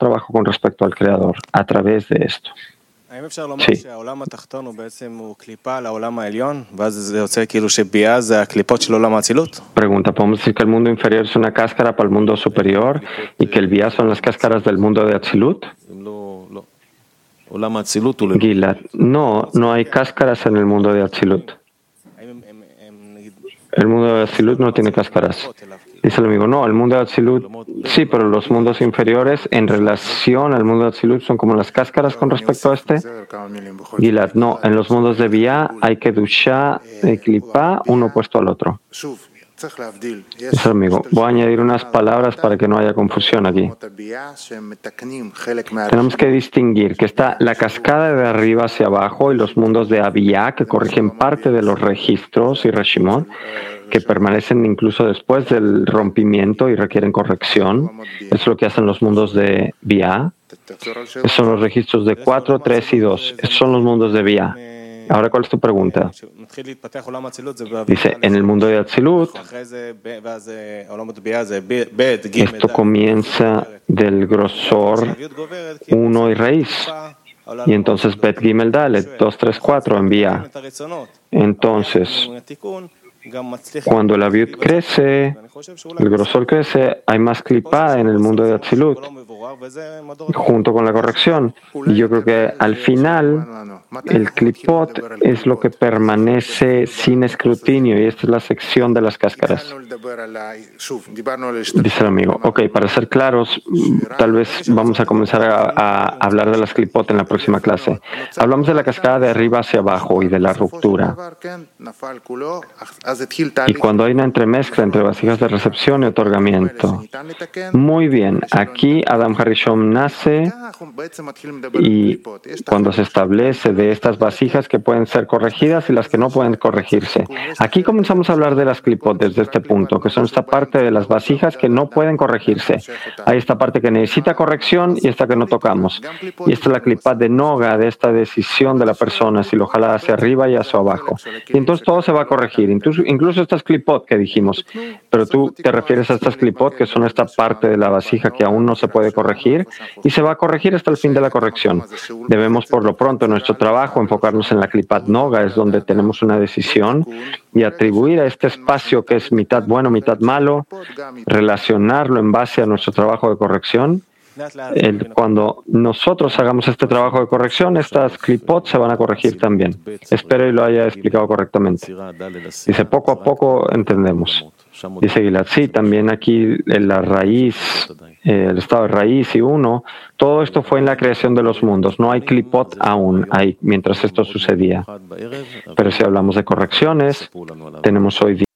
trabajo con respecto al Creador a través de esto. Sí. Pregunta, ¿podemos decir que el mundo inferior es una cáscara para el mundo superior y que el Bia son las cáscaras del mundo de Atzilut? Gilad, no hay cáscaras en el mundo de Atzilut. El mundo de Atzilut no tiene cáscaras. Dice el amigo, no, el mundo de Atzilut, sí, pero los mundos inferiores en relación al mundo de Atzilut son como las cáscaras con respecto a este. Gilad, no, en los mundos de Bia hay Kedushá y Klipá, uno opuesto al otro. Dice el amigo, voy a añadir unas palabras para que no haya confusión aquí. Tenemos que distinguir que está la cascada de arriba hacia abajo y los mundos de Abiyá que corrigen parte de los registros y Reshimot, que permanecen incluso después del rompimiento y requieren corrección. Eso es lo que hacen los mundos de Bia. Esos son los registros de 4, 3 y 2. Esos son los mundos de Bia. Ahora, ¿cuál es tu pregunta? Dice, en el mundo de Atzilut, esto comienza del grosor 1 y raíz. Y entonces Bet Gimel Dalet, 2, 3, 4 en Bia. Entonces, cuando el aviut crece, el grosor crece, hay más clipá en el mundo de Atzilut, junto con la corrección. Y yo creo que al final, el clipot es lo que permanece sin escrutinio, y esta es la sección de las cáscaras. Dice el amigo, ok, para ser claros, tal vez vamos a comenzar a hablar de las clipot en la próxima clase. Hablamos de la cascada de arriba hacia abajo y de la ruptura. Y cuando hay una entremezcla entre vasijas de recepción y otorgamiento. Muy bien, aquí Adam Harishon nace y cuando se establece de estas vasijas que pueden ser corregidas y las que no pueden corregirse. Aquí comenzamos a hablar de las clipot desde este punto, que son esta parte de las vasijas que no pueden corregirse. Hay esta parte que necesita corrección y esta que no tocamos. Y esta es la clipat de noga, de esta decisión de la persona, si lo jala hacia arriba y hacia abajo. Y entonces todo se va a corregir, incluso estas clipot que dijimos. Pero tú te refieres a estas clipot que son esta parte de la vasija que aún no se puede corregir y se va a corregir hasta el fin de la corrección. Debemos por lo pronto en nuestro trabajo enfocarnos en la clipat noga, es donde tenemos una decisión, y atribuir a este espacio que es mitad bueno, mitad malo, relacionarlo en base a nuestro trabajo de corrección. Cuando nosotros hagamos este trabajo de corrección, estas clipot se van a corregir también. Espero y lo haya explicado correctamente. Dice, poco a poco entendemos. Dice Gilad, sí, también aquí en la raíz, el estado de raíz y uno, todo esto fue en la creación de los mundos. No hay clipot aún, mientras esto sucedía. Pero si hablamos de correcciones, tenemos hoy